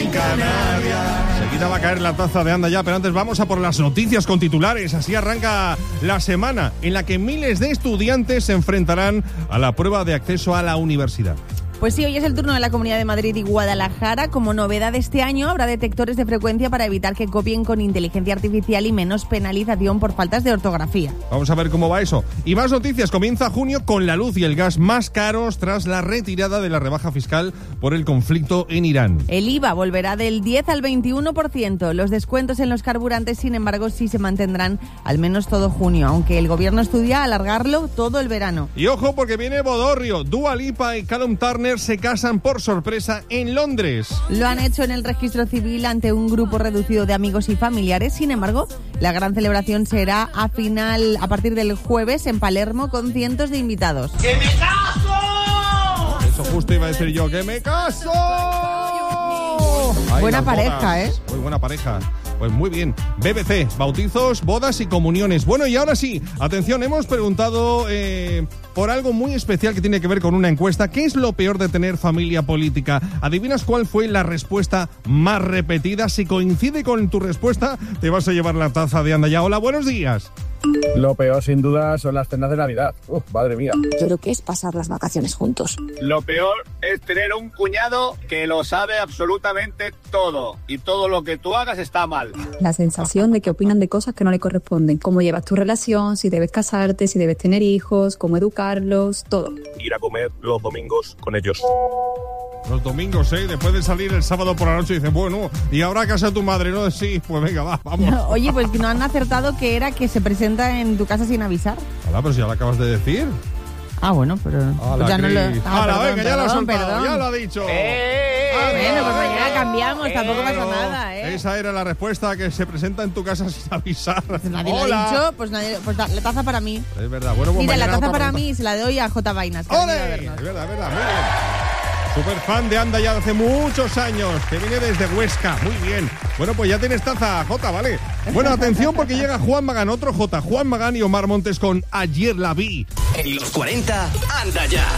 Canarias. Seguida va a caer la taza de Anda Ya, pero antes vamos a por las noticias con titulares. Así arranca la semana en la que miles de estudiantes se enfrentarán a la prueba de acceso a la universidad. Pues sí, hoy es el turno de la Comunidad de Madrid y Guadalajara. Como novedad de este año, habrá detectores de frecuencia para evitar que copien con inteligencia artificial y menos penalización por faltas de ortografía. Vamos a ver cómo va eso. Y más noticias. Comienza junio con la luz y el gas más caros tras la retirada de la rebaja fiscal por el conflicto en Irán. El IVA volverá del 10 al 21%. Los descuentos en los carburantes, sin embargo, sí se mantendrán al menos todo junio, aunque el gobierno estudia alargarlo todo el verano. Y ojo, porque viene Bodorrio. Dua Lipa y Callum Turner se casan por sorpresa en Londres. Lo han hecho en el registro civil ante un grupo reducido de amigos y familiares. Sin embargo, la gran celebración será a partir del jueves en Palermo con cientos de invitados. ¡Que me caso! Eso justo iba a decir yo, ¡que me caso! Ay, buena pareja, bodas. Muy buena pareja. Pues muy bien. BBC, bautizos, bodas y comuniones. Bueno, y ahora sí, atención, hemos preguntado por algo muy especial que tiene que ver con una encuesta. ¿Qué es lo peor de tener familia política? ¿Adivinas cuál fue la respuesta más repetida? Si coincide con tu respuesta, te vas a llevar la taza de Anda Ya. Hola, buenos días. Lo peor, sin duda, son las cenas de Navidad. Madre mía. Yo creo que es pasar las vacaciones juntos. Lo peor es tener un cuñado que lo sabe absolutamente todo. Y todo lo que tú hagas está mal. La sensación de que opinan de cosas que no le corresponden. Cómo llevas tu relación, si debes casarte, si debes tener hijos, cómo educarlos, todo. Ir a comer los domingos con ellos. Los domingos, después de salir el sábado por la noche, dicen, bueno, ¿y ahora casa de tu madre? No, sí, pues venga, vamos. Oye, pues no han acertado que era que se presenta en tu casa sin avisar. Hola, pero si ya lo acabas de decir. Ah, bueno, pero Hola, ya no lo... venga, ya lo ha soltado, ya lo ha dicho. Bueno, pues mañana cambiamos, tampoco pasa nada, Esa era la respuesta, que se presenta en tu casa sin avisar. Pues nadie lo ha dicho, pues la taza para mí. Es verdad, bueno, pues mira, la taza para pregunta. mí se la doy a J. Vainas. ¡Ole! Es verdad, muy bien. Super fan de Anda Ya de hace muchos años, que viene desde Huesca. Muy bien. Bueno, pues ya tienes taza, Jota, ¿vale? Bueno, atención porque llega Juan Magán, otro Jota. Juan Magán y Omar Montes con Ayer la vi. En los 40, Anda Ya.